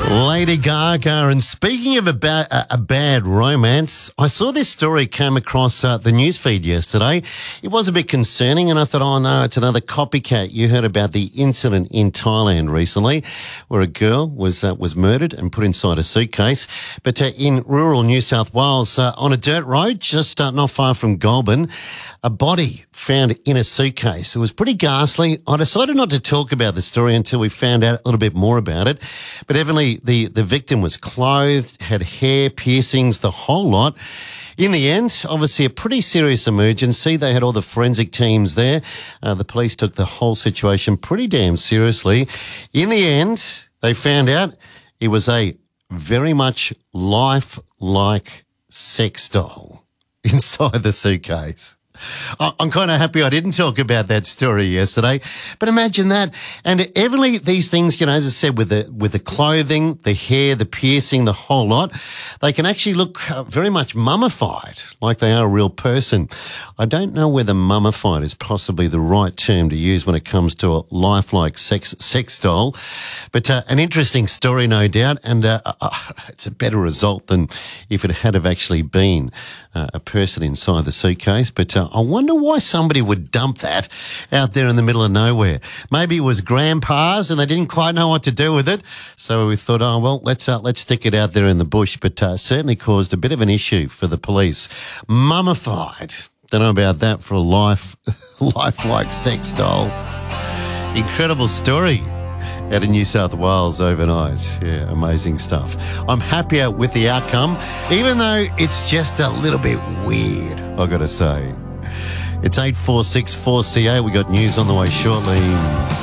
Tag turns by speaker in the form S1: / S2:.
S1: Lady Gaga. And speaking of a bad romance, I saw this story came across the newsfeed yesterday. It was a bit concerning, and I thought, oh no, it's another copycat. You heard about the incident in Thailand recently where a girl was murdered and put inside a suitcase. But in rural New South Wales, on a dirt road just not far from Goulburn, a body found in a suitcase. It was pretty ghastly. I decided not to talk about the story until we found out a little bit more about it. But evidently, the victim was clothed, had hair, piercings, the whole lot. In the end, obviously a pretty serious emergency. They had all the forensic teams there. The police took the whole situation pretty damn seriously. In the end, they found out it was a very much lifelike sex doll inside the suitcase. I'm kind of happy I didn't talk about that story yesterday, but imagine that. And evidently these things, as I said, with the clothing, the hair, the piercing, the whole lot, they can actually look very much mummified, like they are a real person. I don't know whether mummified is possibly the right term to use when it comes to a lifelike sex doll, but an interesting story, no doubt, and it's a better result than if it had have actually been a person inside the suitcase. But I wonder why somebody would dump that out there in the middle of nowhere. Maybe it was grandpa's and they didn't quite know what to do with it. So we thought, oh, well, let's stick it out there in the bush. But certainly caused a bit of an issue for the police. Mummified. Don't know about that for a lifelike sex doll. Incredible story out of New South Wales overnight. Yeah, amazing stuff. I'm happier with the outcome, even though it's just a little bit weird, I got to say. It's 846 4CA. We got news on the way shortly.